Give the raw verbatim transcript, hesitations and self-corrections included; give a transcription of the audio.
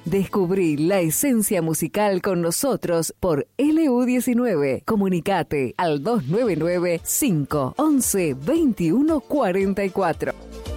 Descubrí la esencia musical con nosotros por L U diecinueve. Comunicate al dos nueve nueve, cinco uno uno, dos uno cuatro cuatro.